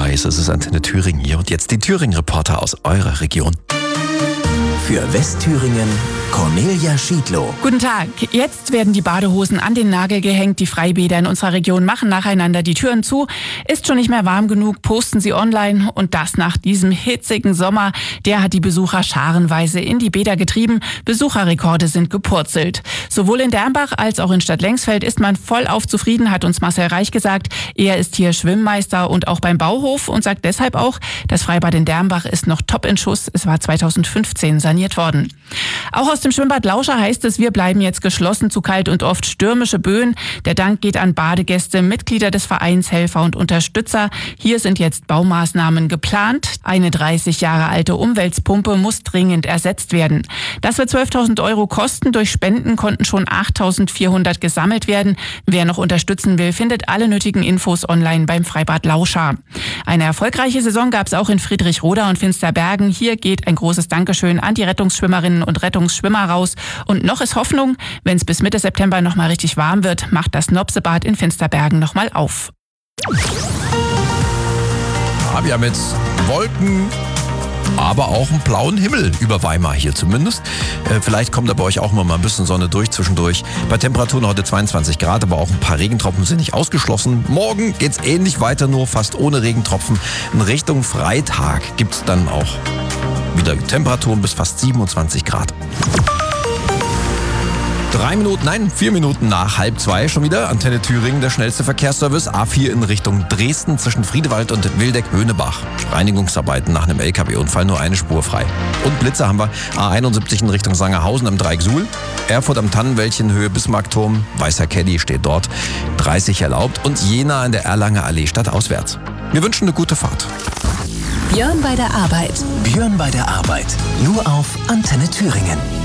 Sunrise. Es ist Antenne Thüringen hier und jetzt die Thüringen-Reporter aus eurer Region. Für Westthüringen Cornelia Schiedlow. Guten Tag. Jetzt werden die Badehosen an den Nagel gehängt. Die Freibäder in unserer Region machen nacheinander die Türen zu. Ist schon nicht mehr warm genug, posten sie online. Und das nach diesem hitzigen Sommer. Der hat die Besucher scharenweise in die Bäder getrieben. Besucherrekorde sind gepurzelt. Sowohl in Dernbach als auch in Stadtlengsfeld ist man vollauf zufrieden, hat uns Marcel Reich gesagt. Er ist hier Schwimmmeister und auch beim Bauhof und sagt deshalb auch, das Freibad in Dernbach ist noch top in Schuss. Es war 2015 saniert worden. Auch aus dem Schwimmbad Lauscher heißt es, wir bleiben jetzt geschlossen, zu kalt und oft stürmische Böen. Der Dank geht an Badegäste, Mitglieder des Vereins, Helfer und Unterstützer. Hier sind jetzt Baumaßnahmen geplant. Eine 30 Jahre alte Umweltpumpe muss dringend ersetzt werden. Das wird 12.000 Euro kosten. Durch Spenden konnten schon 8.400 gesammelt werden. Wer noch unterstützen will, findet alle nötigen Infos online beim Freibad Lauscher. Eine erfolgreiche Saison gab es auch in Friedrichroda und Finsterbergen. Hier geht ein großes Dankeschön an die Rettungsschwimmerinnen und Rettungsschwimmer raus. Und noch ist Hoffnung, wenn es bis Mitte September noch mal richtig warm wird, macht das Nopsebad in Finsterbergen noch mal auf. Ja, wir haben jetzt Wolken, aber auch einen blauen Himmel über Weimar hier zumindest. Vielleicht kommt da bei euch auch mal ein bisschen Sonne durch zwischendurch. Bei Temperaturen heute 22 Grad, aber auch ein paar Regentropfen sind nicht ausgeschlossen. Morgen geht's ähnlich weiter, nur fast ohne Regentropfen. In Richtung Freitag gibt's dann auch wieder Temperaturen bis fast 27 Grad. 4 Minuten nach 1:30 schon wieder. Antenne Thüringen, der schnellste Verkehrsservice. A4 in Richtung Dresden zwischen Friedewald und Wildeck-Höhnebach. Reinigungsarbeiten nach einem LKW-Unfall, nur eine Spur frei. Und Blitzer haben wir. A71 in Richtung Sangerhausen am Dreieck Suhl. Erfurt am Tannenwäldchen, Höhe Bismarckturm. Weißer Caddy steht dort. 30 erlaubt. Und Jena an der Erlanger Allee stadtauswärts. Wir wünschen eine gute Fahrt. Björn bei der Arbeit. Björn bei der Arbeit. Nur auf Antenne Thüringen.